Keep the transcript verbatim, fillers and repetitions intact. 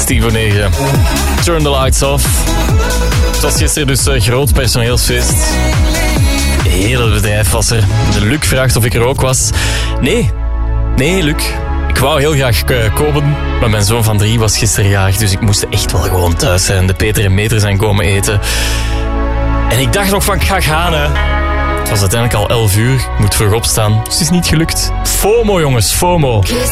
tien voor negen. Turn the lights off. Het was gisteren dus een groot personeelsfeest. Het hele bedrijf was er. De Luc vraagt of ik er ook was. Nee, nee Luc. Ik wou heel graag komen, maar mijn zoon van drie was gisteren jarig, dus ik moest echt wel gewoon thuis zijn. De Peter en Meter zijn komen eten. En ik dacht nog van, ik ga gaan, hè. Het was uiteindelijk al elf uur. Ik moet vroeg opstaan. Dus het is niet gelukt. FOMO, jongens, FOMO.